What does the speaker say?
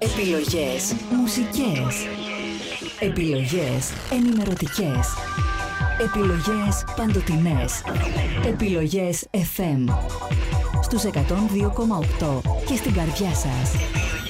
Επιλογές μουσικές. Επιλογές ενημερωτικές. Επιλογές παντοτινές. Επιλογές FM. Στους 102,8 και στην καρδιά σας.